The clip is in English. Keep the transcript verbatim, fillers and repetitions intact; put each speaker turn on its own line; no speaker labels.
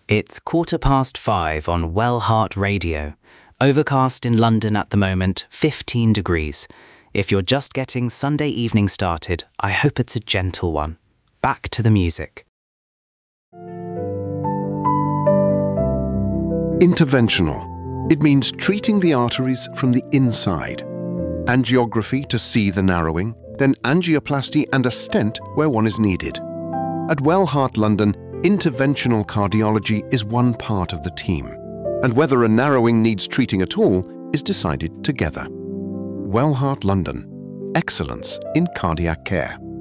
It's quarter past five on Wellheart Radio. Overcast in London at the moment, fifteen degrees. If you're just getting Sunday evening started, I hope it's a gentle one. Back to the music.
Interventional. It means treating the arteries from the inside. Angiography to see the narrowing, then angioplasty and a stent where one is needed. At Wellheart London, interventional cardiology is one part of the team, and whether a narrowing needs treating at all is decided together. Wellheart London. Excellence in cardiac care.